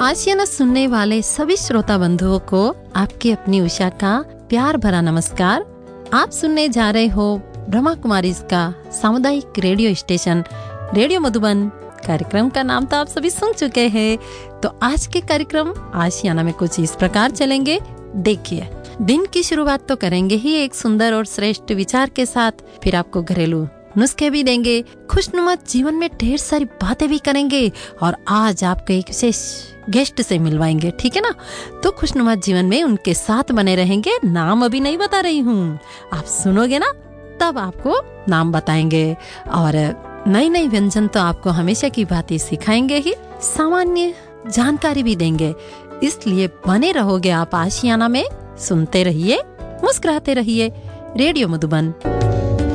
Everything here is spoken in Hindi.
आशियाना सुनने वाले सभी श्रोता बंधुओं को आपकी अपनी उषा का प्यार भरा नमस्कार। आप सुनने जा रहे हो ब्रह्मा कुमारी का सामुदायिक रेडियो स्टेशन रेडियो मधुबन। कार्यक्रम का नाम तो आप सभी सुन चुके हैं। तो आज के कार्यक्रम आशियाना में कुछ इस प्रकार चलेंगे। देखिए, दिन की शुरुआत तो करेंगे ही एक सुंदर और श्रेष्ठ विचार के साथ, फिर आपको घरेलू नुस्खे भी देंगे, खुशनुमा जीवन में ढेर सारी बातें भी करेंगे और आज आपको एक विशेष गेस्ट से मिलवाएंगे, ठीक है ना। तो खुशनुमा जीवन में उनके साथ बने रहेंगे। नाम अभी नहीं बता रही हूँ, आप सुनोगे ना तब आपको नाम बताएंगे। और नई नई व्यंजन तो आपको हमेशा की बातें सिखाएंगे ही, सामान्य जानकारी भी देंगे। इसलिए बने रहोगे आप आशियाना में। सुनते रहिए, मुस्कुराते रहिए। रेडियो मधुबन।